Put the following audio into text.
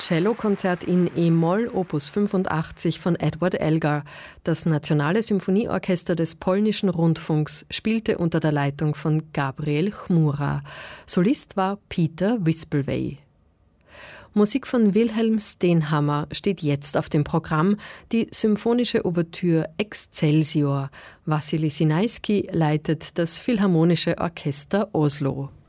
Cellokonzert in E-Moll, Opus 85 von Edward Elgar. Das Nationale Symphonieorchester des Polnischen Rundfunks spielte unter der Leitung von Gabriel Chmura. Solist war Peter Wispelwey. Musik von Wilhelm Stenhammar steht jetzt auf dem Programm, die symphonische Ouvertüre Excelsior. Wassily Sinaisky leitet das Philharmonische Orchester Oslo.